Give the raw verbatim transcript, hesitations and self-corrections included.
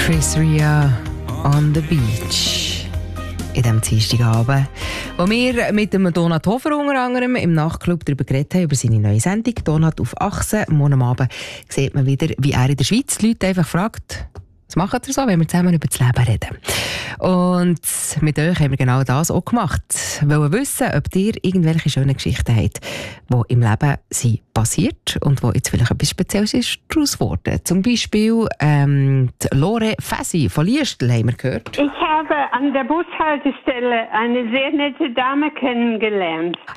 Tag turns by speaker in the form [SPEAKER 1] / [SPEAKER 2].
[SPEAKER 1] Chris Ria on the Beach. In diesem Dienstagabend, wo wir mit dem Donat Hofer unter anderem im Nachtclub darüber geredet haben, über seine neue Sendung «Donat auf Achse». Morgen am Abend sieht man wieder, wie er in der Schweiz die Leute einfach fragt, was macht ihr so, wenn wir zusammen über das Leben reden. Und mit euch haben wir genau das auch gemacht. Wir wollen wissen, ob ihr irgendwelche schönen Geschichten habt, die im Leben sind passiert und wo jetzt vielleicht etwas Spezielles ist daraus geworden. Zum Beispiel ähm, die Lore Fäsi von Liestl haben wir gehört.
[SPEAKER 2] Ich habe an der Bushaltestelle eine sehr nette Dame kennengelernt.